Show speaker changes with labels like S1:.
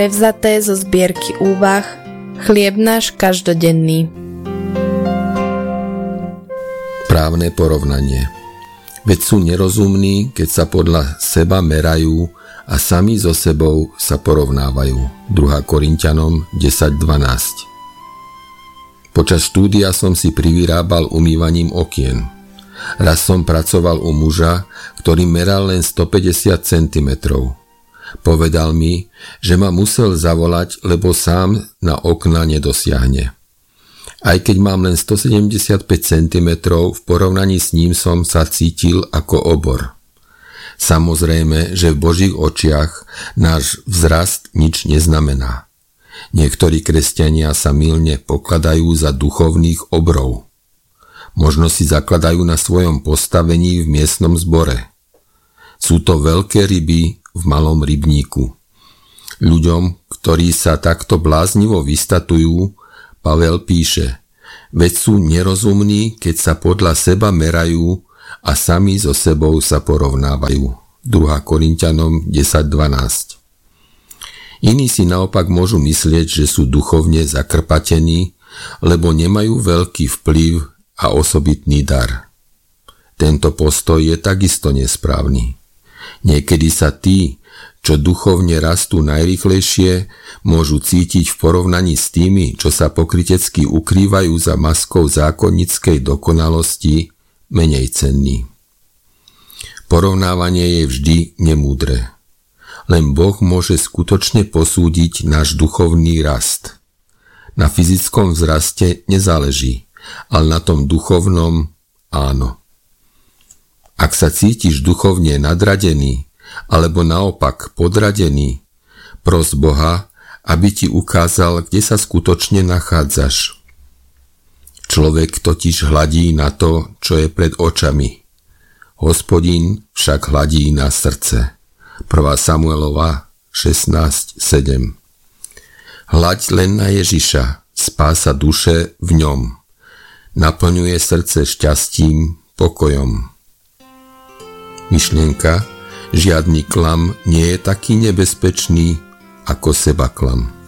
S1: Prevzaté zo zbierky úvah Chlieb náš každodenný.
S2: Právne porovnanie. Veď sú nerozumní, keď sa podľa seba merajú a sami so sebou sa porovnávajú. 2. Korinťanom 10.12. Počas štúdia som si privyrábal umývaním okien. Raz som pracoval u muža, ktorý meral len 150 cm. Povedal mi, že ma musel zavolať, lebo sám na okna nedosiahne. Aj keď mám len 175 cm, v porovnaní s ním som sa cítil ako obor. Samozrejme, že v Božích očiach náš vzrast nič neznamená. Niektorí kresťania sa mylne pokladajú za duchovných obrov. Možno si zakladajú na svojom postavení v miestnom zbore. Sú to veľké ryby v malom rybníku. Ľuďom, ktorí sa takto bláznivo vystatujú, Pavel píše: veď sú nerozumní, keď sa podľa seba merajú a sami so sebou sa porovnávajú. 2. Korinťanom 10.12. Iní si naopak môžu myslieť, že sú duchovne zakrpatení, lebo nemajú veľký vplyv a osobitný dar. Tento postoj je takisto nesprávny. Niekedy sa tí, čo duchovne rastú najrýchlejšie, môžu cítiť v porovnaní s tými, čo sa pokrytecky ukrývajú za maskou zákonníckej dokonalosti, menej cenní. Porovnávanie je vždy nemúdre. Len Boh môže skutočne posúdiť náš duchovný rast. Na fyzickom vzraste nezáleží, ale na tom duchovnom áno. Ak sa cítiš duchovne nadradený, alebo naopak podradený, pros Boha, aby ti ukázal, kde sa skutočne nachádzaš. Človek totiž hladí na to, čo je pred očami. Hospodin však hladí na srdce. 1. Samuelova 16.7. Hľaď len na Ježiša, spása duše v ňom. Naplňuje srdce šťastím, pokojom. Myšlienka: žiadny klam nie je taký nebezpečný ako sebaklam.